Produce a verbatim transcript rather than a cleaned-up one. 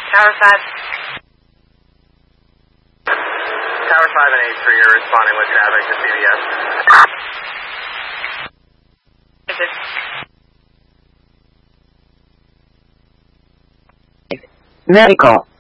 Tower five. Tower five and eight three are responding with traffic to C B S. Medical.